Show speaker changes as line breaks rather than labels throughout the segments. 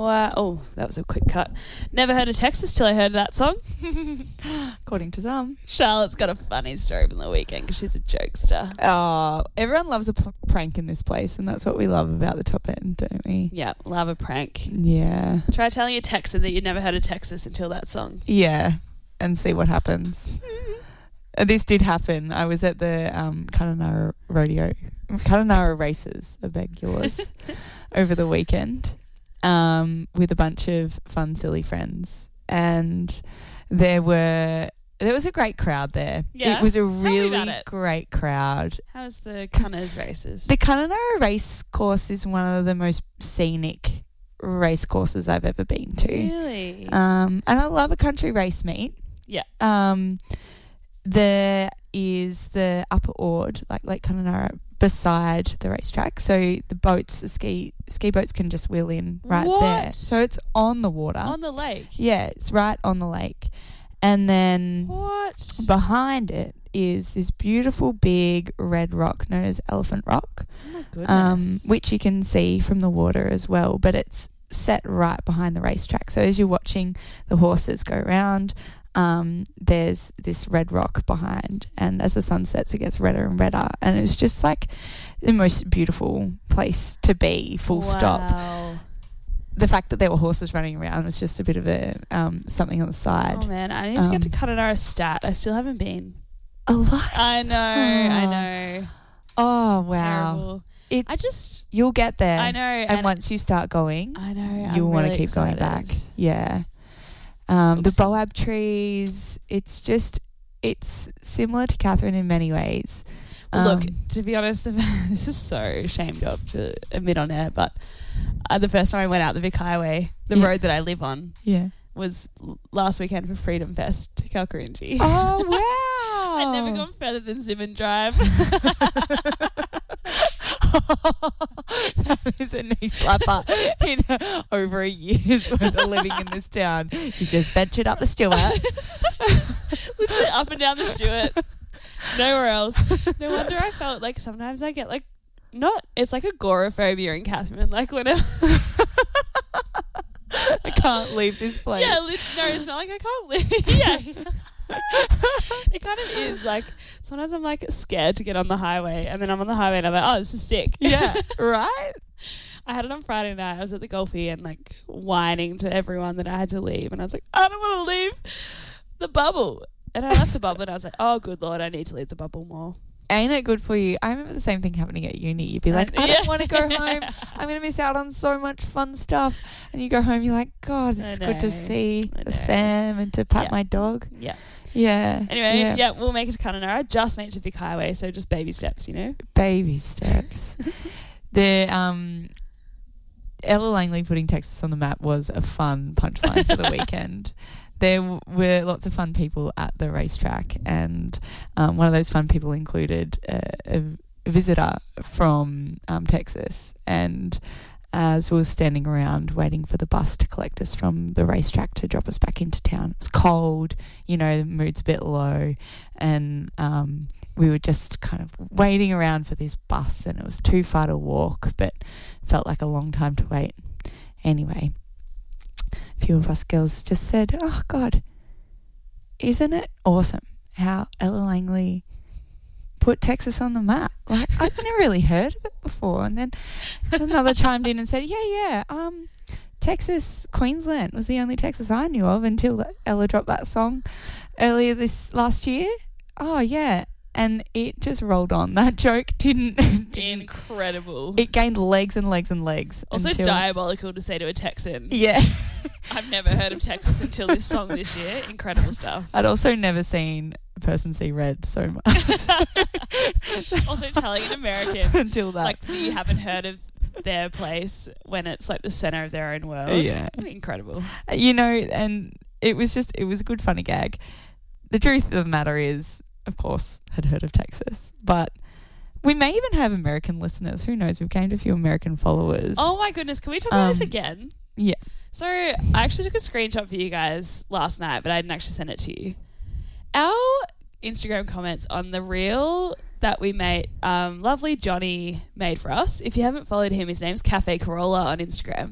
Wow. Oh, that was a quick cut. Never heard of Texas till I heard that song.
According to some.
Charlotte's got a funny story from the weekend because she's a jokester.
Oh, everyone loves a prank in this place, and that's what we love about the Top End, don't we?
Yeah, love a prank.
Yeah.
Try telling a Texan that you'd never heard of Texas until that song.
Yeah, and see what happens. This did happen. I was at the Kununurra races, I beg yours, over the weekend with a bunch of fun, silly friends. And there was a great crowd there.
Yeah?
It was a
Tell me
really
about it.
great crowd.
How's the Cunners races?
The Kununurra race course is one of the most scenic race courses I've ever been to.
Really?
And I love a country race meet.
Yeah.
There is the Upper Ord, like Lake Kununurra, beside the racetrack. So the boats, the ski boats can just wheel in right there. So it's on the water.
On the lake?
Yeah, it's right on the lake. And then
What?
behind it is this beautiful big red rock known as Elephant Rock,
Oh my goodness.
which you can see from the water as well. But it's set right behind the racetrack. So as you're watching the horses go around, there's this red rock behind, and as the sun sets it gets redder and redder, and it's just like the most beautiful place to be, full stop. The fact that there were horses running around was just a bit of a something on the side.
Oh man, I need to get to Kununurra Stat. I still haven't been.
Eliza.
I know.
Oh wow.
Terrible.
You'll get there.
I know.
And once you start going,
I know.
you'll want to
really
keep going
excited.
back. Yeah. The Boab trees, it's similar to Catherine in many ways.
Look, to be honest, this is so ashamed of to admit on air, but the first time I went out the Vic Highway, the road that I live on, was last weekend for Freedom Fest to Kalkarinji.
Oh, wow.
I'd never gone further than Zimmern Drive.
That is a knee slapper in over a year's worth of living in this town. You just ventured up the Stewart.
Literally up and down the Stewart. Nowhere else. No wonder I felt like sometimes I get it's like agoraphobia in Catherine. Like whenever
I can't leave this place.
Yeah, no, it's not like I can't leave. Yeah. It kind of is like sometimes I'm like scared to get on the highway, and then I'm on the highway and I'm like, oh, this is sick.
Yeah, right?
I had it on Friday night. I was at the Golfie and like whining to everyone that I had to leave, and I was like, I don't want to leave the bubble. And I left the bubble and I was like, oh, good Lord, I need to leave the bubble more.
Ain't it good for you? I remember the same thing happening at uni. You'd be like, I don't want to go home. I'm going to miss out on so much fun stuff. And you go home, you're like, God, this is good to see the fam and to pat my dog.
Yeah.
Yeah.
Anyway, we'll make it to Kununurra. Just made it to Vic Highway, so just baby steps, you know?
Baby steps. The Ella Langley putting Texas on the map was a fun punchline for the weekend. There were lots of fun people at the racetrack, and one of those fun people included a visitor from Texas. And as we were standing around waiting for the bus to collect us from the racetrack to drop us back into town, it was cold, the mood's a bit low, and we were just kind of waiting around for this bus, and it was too far to walk, but felt like a long time to wait. Anyway, a few of us girls just said, oh, God, isn't it awesome how Ella Langley put Texas on the map? Like, I'd never really heard of it before. And then another chimed in and said, yeah, Texas, Queensland was the only Texas I knew of until Ella dropped that song earlier this last year. Oh, yeah. And it just rolled on. That joke didn't
Incredible.
It gained legs and legs and legs.
Also diabolical to say to a Texan.
Yeah.
I've never heard of Texas until this song this year. Incredible stuff.
I'd also never seen a person see red so much.
Also telling an American
until that.
Like you haven't heard of their place when it's like the centre of their own world.
Yeah.
Incredible.
And it was a good funny gag. The truth of the matter is, of course, had heard of Texas, but we may even have American listeners. Who knows? We've gained a few American followers.
Oh my goodness. Can we talk about this again?
Yeah.
So I actually took a screenshot for you guys last night, but I didn't actually send it to you. Our Instagram comments on the reel that we made, lovely Johnny made for us. If you haven't followed him, his name's Cafe Corolla on Instagram.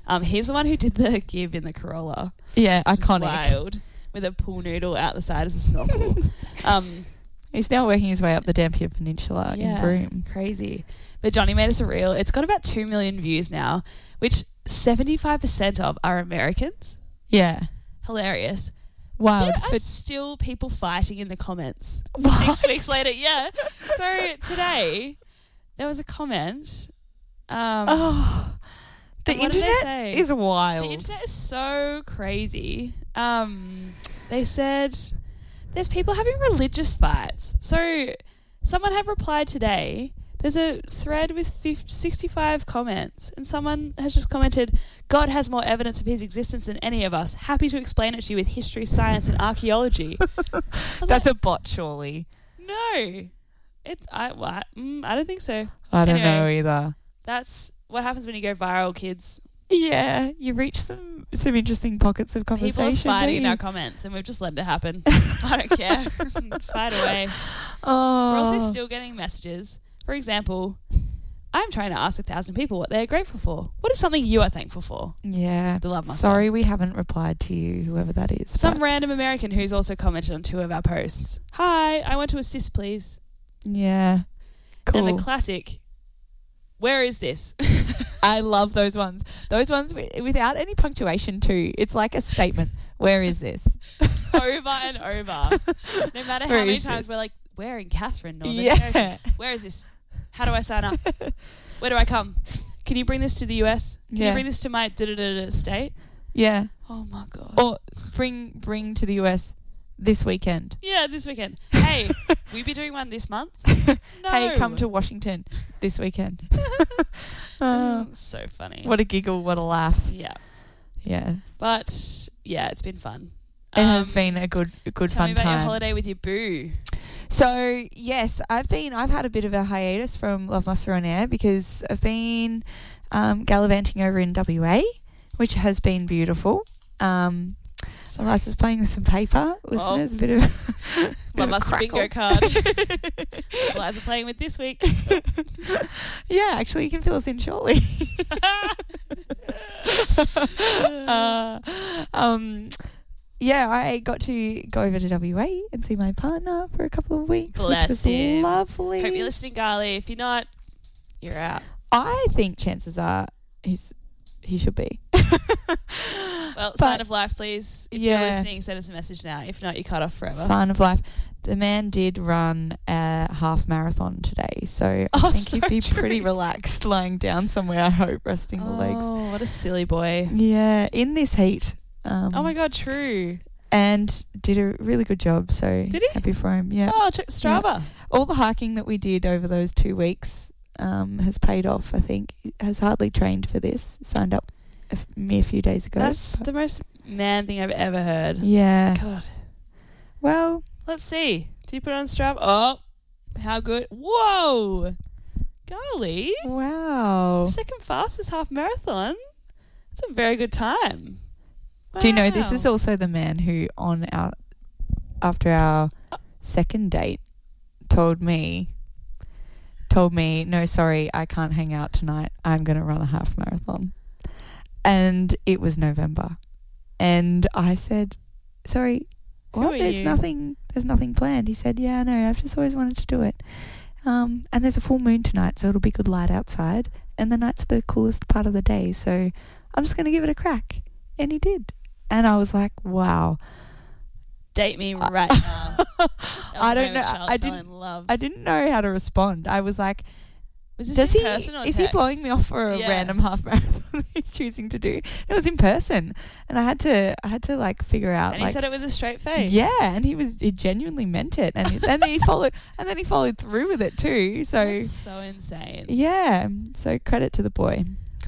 He's the one who did the give in the Corolla.
Yeah, iconic.
Wild. With a pool noodle out the side as a snorkel.
He's now working his way up the Dampier Peninsula in Broome.
Crazy. But Johnny made us a reel. It's got about 2 million views now, which 75% of are Americans.
Yeah.
Hilarious.
Wild.
There are still people fighting in the comments.
What?
6 weeks later, yeah. So today, there was a comment.
The internet is wild.
The internet is so crazy. They said there's people having religious fights. So someone had replied today. There's a thread with 65 comments, and someone has just commented, God has more evidence of his existence than any of us. Happy to explain it to you with history, science, and archaeology.
That's a bot, surely.
No. I don't think so.
I don't know either.
That's what happens when you go viral, kids.
Yeah, you reach some interesting pockets of conversation.
People are fighting in our comments, and we've just let it happen. I don't care. Fight away.
Oh.
We're also still getting messages. For example, I'm trying to ask 1,000 people what they're grateful for. What is something you are thankful for?
Yeah.
The Love Muster.
Sorry we haven't replied to you, whoever that is.
Some random American who's also commented on 2 of our posts. Hi, I want to assist, please.
Yeah. Cool.
And the classic, where is this?
I love those ones. Those ones without any punctuation too. It's like a statement. Where is this?
Over and over. No matter how many times we're like, we're in Catherine, Northern Territory. Where is this? How do I sign up? Where do I come? Can you bring this to the US? Can you bring this to my state?
Yeah.
Oh my God.
Or bring to the US this weekend.
Yeah, this weekend. Hey, we be doing one this month? No.
Hey, come to Washington this weekend.
So funny.
What a giggle, what a laugh.
Yeah.
Yeah.
But yeah, it's been fun.
It has been a good
tell
fun
me about
time.
your holiday with your boo.
So yes, I've had a bit of a hiatus from Love Muster on Air because I've been gallivanting over in WA, which has been beautiful. Eliza's playing with some paper, listeners. A bit of
Love Muster bingo card. Eliza playing with this week.
Yeah, actually, you can fill us in shortly. Yeah, I got to go over to WA and see my partner for a couple of weeks, which was lovely.
Hope you're listening, Garly. If you're not, you're out.
I think chances are he should be.
Well, sign of life, please. If you're listening, send us a message now. If not, you cut off forever.
Sign of life. The man did run a half marathon today, so I think he'd be pretty relaxed lying down somewhere, I hope, resting the legs.
Oh, what a silly boy.
Yeah, in this heat.
Oh my God, true.
And did a really good job, so
did he?
Happy for him. Yeah.
Oh, check Strava.
Yeah. All the hiking that we did over those 2 weeks has paid off, I think. He has hardly trained for this. Signed up a mere few days ago.
That's the most man thing I've ever heard.
Yeah.
God.
Well,
let's see. Did you put it on Strava? Oh, how good. Whoa. Golly.
Wow.
Second fastest half marathon. That's a very good time. Wow.
Do you know this is also the man who after our second date told me, no, sorry, I can't hang out tonight. I'm going to run a half marathon. And it was November. And I said, sorry, what? There's nothing planned. He said, yeah, no, I've just always wanted to do it. And there's a full moon tonight, so it'll be good light outside. And the night's the coolest part of the day, so I'm just going to give it a crack. And he did. And I was like, wow.
Date me right now.
I don't know. I didn't know how to respond. I was like,
was this in person or
is
text?
he blowing me off for a random half marathon he's choosing to do? It was in person, and I had to like figure out.
And he said it with a straight face.
Yeah, and he genuinely meant it, and then he followed through with it too. So
that's so insane.
Yeah. So credit to the boy.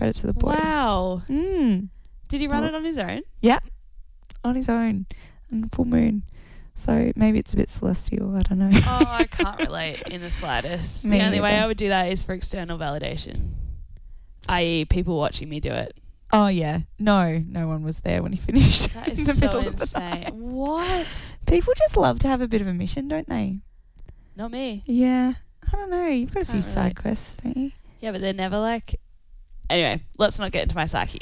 Wow.
Mm.
Did he run it on his own?
Yeah, on his own, on full moon. So maybe it's a bit celestial. I don't know.
Oh, I can't relate in the slightest. The only way I would do that is for external validation, i.e. people watching me do it.
Oh, yeah. No one was there when he finished.
That is so insane. What?
People just love to have a bit of a mission, don't they?
Not me.
Yeah. I don't know. You've got a few side quests, don't you?
Yeah, but they're never like Anyway, let's not get into my psyche.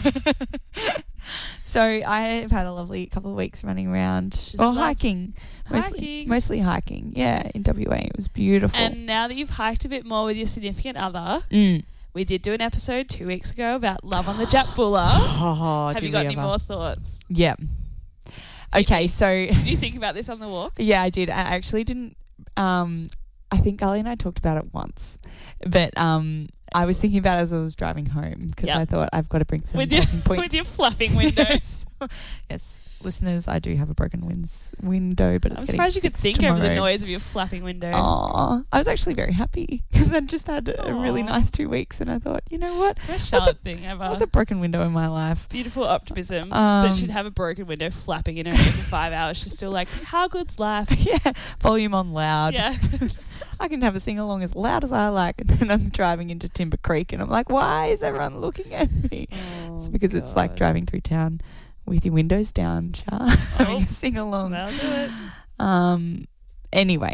So I have had a lovely couple of weeks running around hiking. Mostly hiking. Yeah, in WA. It was beautiful.
And now that you've hiked a bit more with your significant other, we did do an episode 2 weeks ago about love on the Jatbulla. Have you got any more thoughts?
Yeah. Okay, so...
Did you think about this on the walk?
Yeah, I did. I actually didn't... I think Carly and I talked about it once. But I was thinking about it as I was driving home because I thought I've got to bring some talking points.
With your flapping windows.
Yes. Listeners, I do have a broken window, but
I'm surprised you could think over the noise of your flapping window.
Oh, I was actually very happy because I'd just had a really nice 2 weeks and I thought, you know what?
It's the most Charlotte thing ever.
What's a broken window in my life?
Beautiful optimism that she'd have a broken window flapping in her head for 5 hours. She's still like, how good's life?
Yeah, volume on loud.
Yeah.
I can have a sing-along as loud as I like, and then I'm driving into Timber Creek and I'm like, why is everyone looking at me? It's because it's like driving through town with your windows down, Char. Having a sing-along.
That'll do it.
Anyway,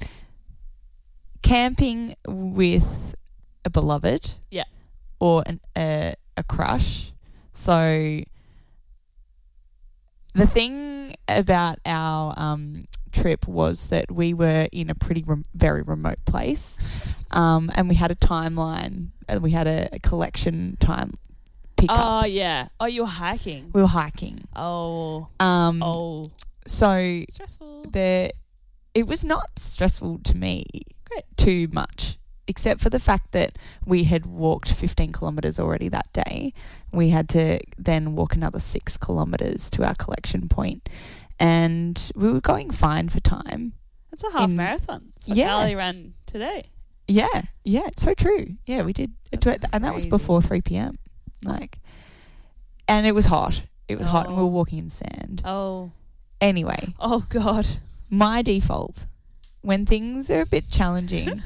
camping with a beloved.
Yeah.
Or a crush. So the thing about our trip was that we were in a pretty very remote place, and we had a timeline and we had a collection time pickup.
Oh yeah. Oh, you were hiking.
We were hiking.
Oh.
So
stressful.
It was not stressful to me.
Great. Too
much, except for the fact that we had walked 15 kilometres already that day. We had to then walk another 6 kilometres to our collection point. And we were going fine for time.
That's a half marathon. That's what Carly ran today.
Yeah, so true. Yeah, we did. And that was before 3 p.m. And it was hot. It was hot and we were walking in sand.
Oh.
Anyway.
Oh, God.
My default, when things are a bit challenging,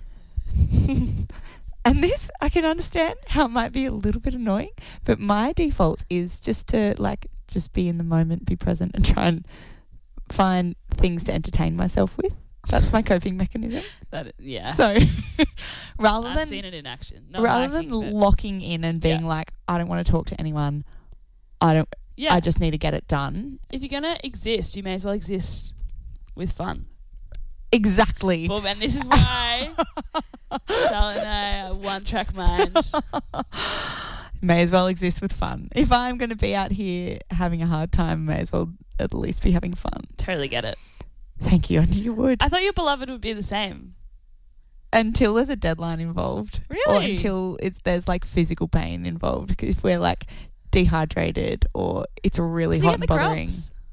and this, I can understand how it might be a little bit annoying, but my default is just to, just be in the moment, be present, and try and find things to entertain myself with. That's my coping mechanism. So
I've seen it in action.
Rather than locking in and being like, I don't want to talk to anyone, I just need to get it done.
If you're going to exist, you may as well exist with fun.
Exactly.
Well, and this is why Charlotte and I are one-track mind.
May as well exist with fun. If I'm going to be out here having a hard time, may as well at least be having fun.
Totally get it.
Thank you. I knew you would.
I thought your beloved would be the same.
Until there's a deadline involved.
Really?
Or until there's physical pain involved. If we're dehydrated or it's really hot and bothering.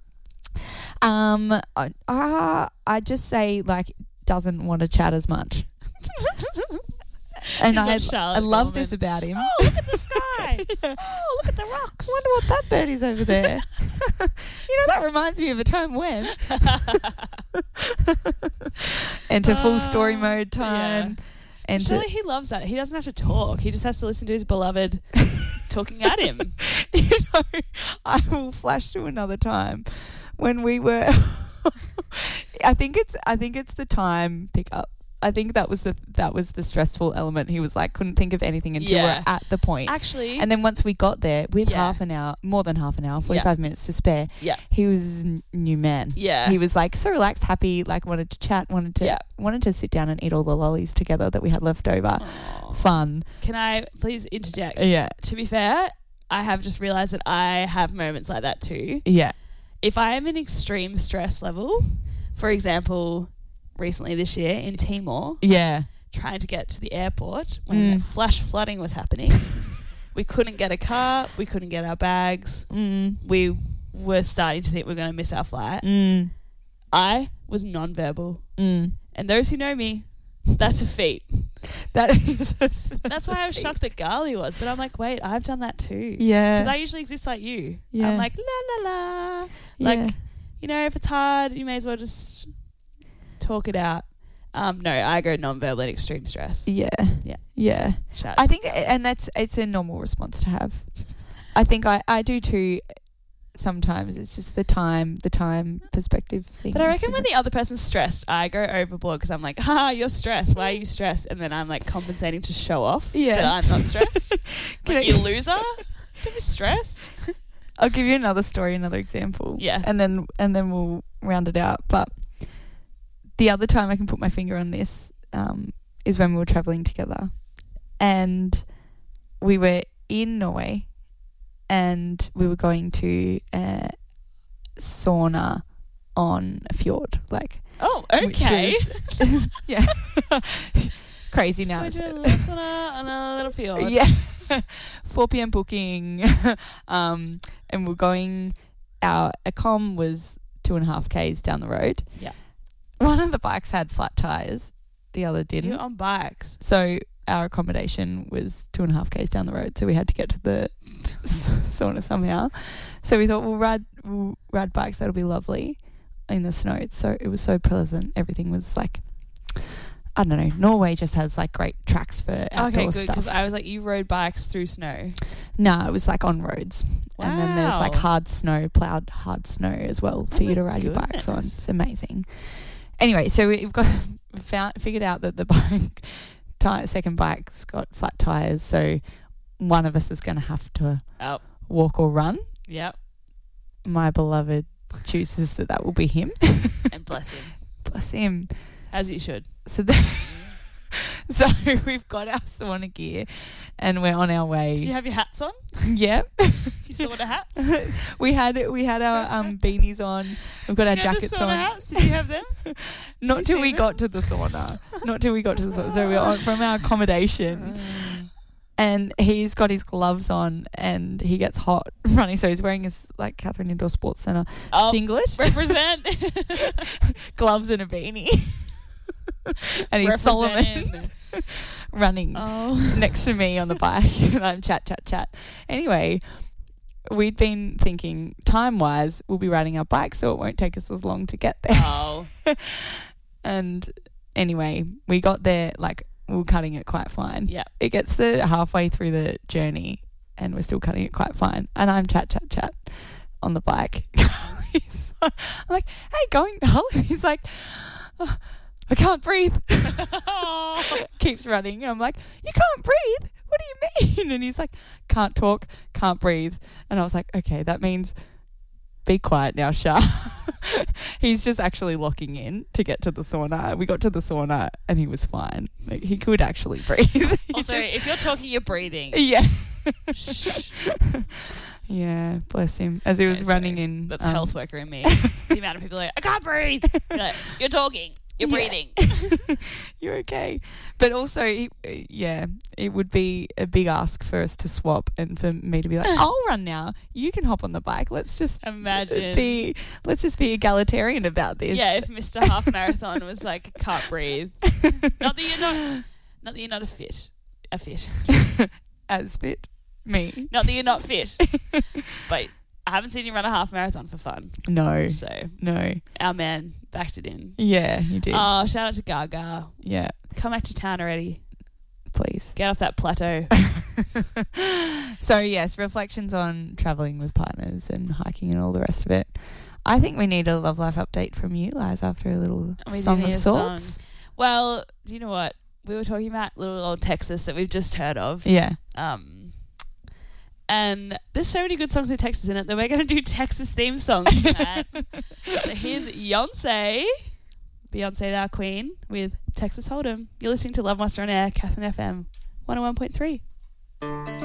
I just say doesn't want to chat as much. And I love this about him.
Oh, look at the sky. Yeah. Oh, look at the rocks.
I wonder what that birdie's over there. That reminds me of a time when. Enter full story mode time.
Yeah. Surely he loves that. He doesn't have to talk. He just has to listen to his beloved talking at him.
I will flash to another time when we were I think it's the time pickup. I think that was the stressful element. He was couldn't think of anything until we're at the point.
Actually.
And then once we got there with more than half an hour, 45 minutes to spare, he was a new man.
Yeah.
He was so relaxed, happy, wanted to chat, wanted to sit down and eat all the lollies together that we had left over. Aww. Fun.
Can I please interject?
Yeah.
To be fair, I have just realised that I have moments like that too.
Yeah.
If I am in extreme stress level, for example, recently this year in Timor, trying to get to the airport when flash flooding was happening. We couldn't get a car. We couldn't get our bags. We were starting to think we were going to miss our flight. I was non-verbal. And those who know me, that's a feat. That's why I was shocked that Garly was. But I'm like, wait, I've done that too.
Yeah.
Because I usually exist like you.
Yeah.
I'm like, la, la, la. If it's hard, you may as well just talk it out. No, I go non-verbal in extreme stress.
Yeah.
So,
I think, and it's a normal response to have. I think I do too. sometimes it's just the time perspective thing.
But I reckon when the other person's stressed, I go overboard because I'm like, you're stressed. Why are you stressed? And then I'm like compensating to show off that I'm not stressed. Like, you loser. Don't be stressed.
I'll give you another story, another example.
Yeah.
And then we'll round it out. But the other time I can put my finger on this is when we were travelling together. And we were in Norway and we were going to a sauna on a fjord. Like,
oh, okay.
Was, yeah. Crazy now.
Just a little sauna on a little fjord.
Yeah. 4 p.m. booking. And we're going, our accom was 2.5 k's down the road.
Yeah.
One of the bikes had flat tyres. The other didn't.
You're on bikes.
So our accommodation was 2.5 k's down the road. So we had to get to the sauna somehow. So we thought, we'll ride bikes. That'll be lovely in the snow. It was so pleasant. Everything was like, I don't know. Norway just has like great tracks for outdoor stuff.
Because I was like, you rode bikes through snow.
No, it was like on roads. Wow. And then there's like plowed hard snow as well for you to ride your bikes on. It's amazing. Anyway, so we've figured out that the second bike's got flat tyres, so one of us is going to have to walk or run.
Yep.
My beloved chooses that will be him.
And bless him.
Bless him.
As you should.
So we've got our sauna gear and we're on our way.
Did you have your hats on?
Yep.
Your sauna hats?
We had our beanies on. We've got our jackets on.
Hats? Did you have them?
Not till we got to the sauna. So we're on from our accommodation. And he's got his gloves on and he gets hot running. So he's wearing his like Catherine Indoor Sports Centre singlet.
Represent.
Gloves and a beanie. And he's Solomon running next to me on the bike. And I'm chat. Anyway, we'd been thinking time-wise we'll be riding our bike so it won't take us as long to get there.
Oh.
And anyway, we got there like we were cutting it quite fine.
Yeah.
It gets to halfway through the journey and we're still cutting it quite fine. And I'm chat on the bike. I'm like, hey, going Hull? He's like, I can't breathe. Keeps running. I'm like, you can't breathe? What do you mean? And he's like, can't talk, can't breathe. And I was like, okay, that means be quiet now, Shah. He's just actually locking in to get to the sauna. We got to the sauna and he was fine. Like, he could actually breathe.
Also, if you're talking, you're breathing.
Yeah.
Shh.
Yeah, bless him. As he was running in.
That's health worker in me. The amount of people like, I can't breathe. You're like, you're talking. You're breathing.
You're okay. But also, it would be a big ask for us to swap and for me to be like, I'll run now. You can hop on the bike. Let's just be egalitarian about this.
Yeah, if Mr. Half Marathon was like, can't breathe. Not that you're not a fit.
As fit. Me.
Not that you're not fit. But I haven't seen you run a half marathon for fun.
No.
So.
No.
Our man backed it in.
Yeah, he did.
Oh, shout out to Gaga.
Yeah.
Come back to town already.
Please.
Get off that plateau.
So, yes, reflections on travelling with partners and hiking and all the rest of it. I think we need a Love Life update from you, Liz, after a little song of sorts.
Well, do you know what? We were talking about little old Texas that we've just heard of.
Yeah.
And there's so many good songs with Texas in it that we're going to do Texas theme songs. So here's Beyonce, our queen, with Texas Hold'em. You're listening to Love Master on Air, Catherine FM 101.3.